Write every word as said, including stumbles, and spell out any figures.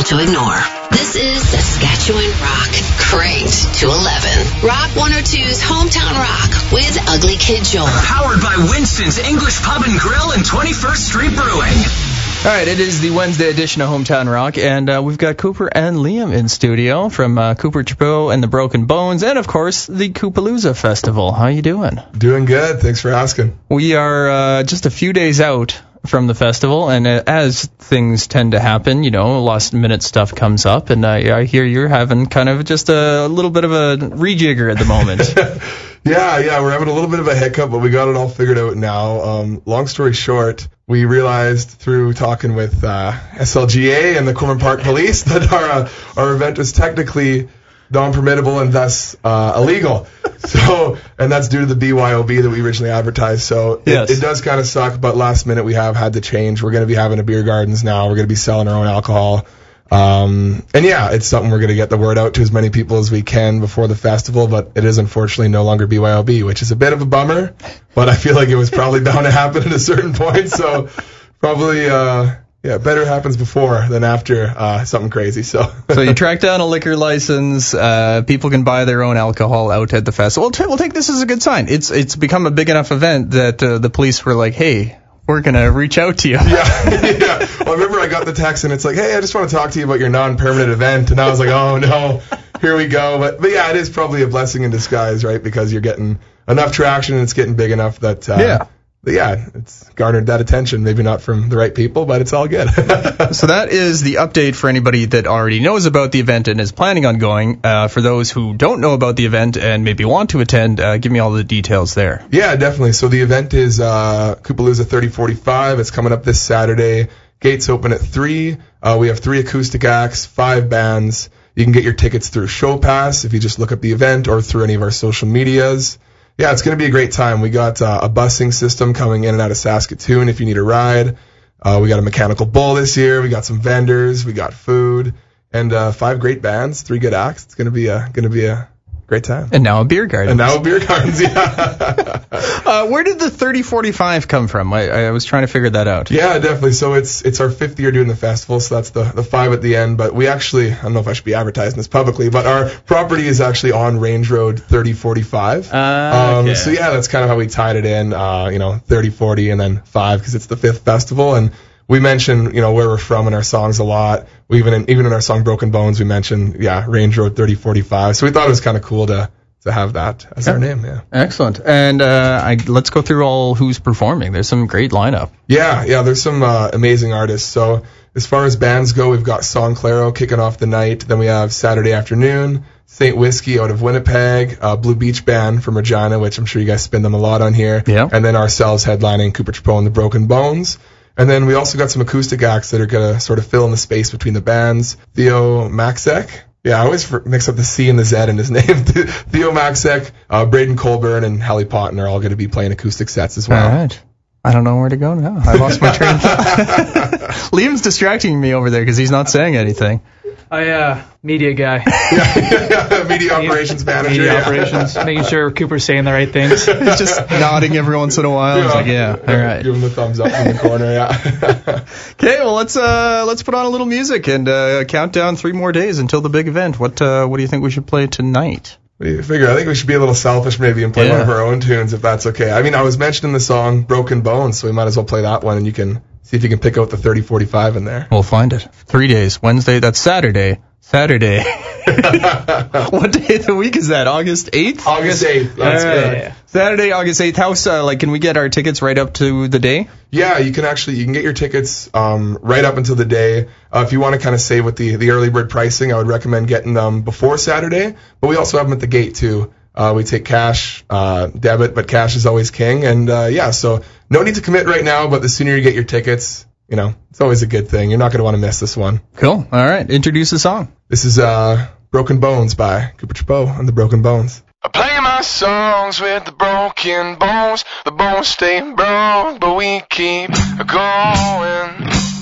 to ignore. This is Saskatchewan Rock, cranked to eleven. Rock one oh two's Hometown Rock with Ugly Kid Joel. Powered by Winston's English Pub and Grill and twenty-first Street Brewing. All right, it is the Wednesday edition of Hometown Rock, and uh, we've got Cooper and Liam in studio from uh, Cooper Chapeau and the Broken Bones, and of course the Koopalooza Festival. How you doing? Doing good. Thanks for asking. We are uh, just a few days out from the festival, and uh, as things tend to happen, you know, last minute stuff comes up, and uh, I hear you're having kind of just a little bit of a rejigger at the moment. yeah, yeah, we're having a little bit of a hiccup, but we got it all figured out now. Um, long story short, we realized through talking with uh, S L G A and the Corman Park Police that our uh, our event is technically non-permittable and thus uh, illegal. So, and that's due to the B Y O B that we originally advertised. So yes. it, it does kind of suck, but last minute we have had to change. We're going to be having a beer gardens now. We're going to be selling our own alcohol. Um, and yeah, it's something we're going to get the word out to as many people as we can before the festival, but it is unfortunately no longer B Y O B, which is a bit of a bummer, but I feel like it was probably bound to happen at a certain point. So probably, uh, yeah, better happens before than after uh, something crazy. So so you track down a liquor license. Uh, people can buy their own alcohol out at the festival. We'll, t- we'll take this as a good sign. It's it's become a big enough event that uh, the police were like, hey, we're going to reach out to you. Yeah, yeah. Well, I remember I got the text and it's like, hey, I just want to talk to you about your non-permanent event. And I was like, oh, no, here we go. But, but yeah, it is probably a blessing in disguise, right? Because you're getting enough traction and it's getting big enough that... Uh, yeah. But yeah, it's garnered that attention, maybe not from the right people, but it's all good. So that is the update for anybody that already knows about the event and is planning on going. Uh, for those who don't know about the event and maybe want to attend, uh, give me all the details there. Yeah, definitely. So the event is uh, Koopalooza thirty forty-five. It's coming up this Saturday. Gates open at three. Uh, we have three acoustic acts, five bands. You can get your tickets through Show Pass if you just look up the event or through any of our social medias. Yeah, it's going to be a great time. We got uh, a busing system coming in and out of Saskatoon if you need a ride. Uh, we got a mechanical bull this year. We got some vendors. We got food and uh, five great bands, three good acts. It's going to be a going to be a great time. And now a beer garden. And now a beer gardens. Yeah. uh, where did the thirty forty-five come from? I, I was trying to figure that out. Yeah, definitely. So it's it's our fifth year doing the festival, so that's the the five at the end. But we actually, I don't know if I should be advertising this publicly, but our property is actually on Range Road thirty forty-five. Uh, um, okay. So yeah, that's kind of how we tied it in. Uh, you know, thirty forty and then five because it's the fifth festival. And we mention, you know, where we're from in our songs a lot. We even in, even in our song Broken Bones, we mention, yeah, Range Road thirty forty-five. So we thought it was kind of cool to to have that as yeah. our name. Yeah. Excellent. And uh, I, let's go through all who's performing. There's some great lineup. Yeah, yeah. There's some uh, amazing artists. So as far as bands go, we've got Song Claro kicking off the night. Then we have Saturday Afternoon, Saint Whiskey out of Winnipeg, uh, Blue Beach Band from Regina, which I'm sure you guys spin them a lot on here. Yeah. And then ourselves headlining Cooper Chapeau and the Broken Bones. And then we also got some acoustic acts that are going to sort of fill in the space between the bands. Theo Maxek. Yeah, I always mix up the C and the Z in his name. Theo Maxek, uh, Braden Colburn, and Hallie Potton are all going to be playing acoustic sets as well. All right. I don't know where to go now. I lost my train of thought. Liam's distracting me over there because he's not saying anything. I, uh, media guy. yeah, media operations manager. Media yeah. operations, making sure Cooper's saying the right things. He's just nodding every once in a while. Yeah. He's like, yeah, all right. Give him the thumbs up in the corner, yeah. Okay, well, let's uh, let's put on a little music and uh, count down three more days until the big event. What uh, what do you think we should play tonight? What do you figure? I think we should be a little selfish maybe and play yeah. one of our own tunes if that's okay. I mean, I was mentioning the song Broken Bones, so we might as well play that one and you can see if you can pick out the thirty forty-five in there. We'll find it. Three days. Wednesday, that's Saturday. Saturday. What day of the week is that? August eighth? August eighth. That's uh, good. Saturday, August eighth. How, uh, like, can we get our tickets right up to the day? Yeah, you can actually, you can get your tickets um, right up until the day. Uh, if you want to kind of save with the, the early bird pricing, I would recommend getting them before Saturday. But we also have them at the gate, too. Uh, we take cash, uh, debit, but cash is always king. And, uh, yeah, so no need to commit right now, but the sooner you get your tickets, you know, it's always a good thing. You're not going to want to miss this one. Cool. All right. Introduce the song. This is uh, Broken Bones by Cooper Chapeau and the Broken Bones. I play my songs with the broken bones. The bones stay broke, but we keep going.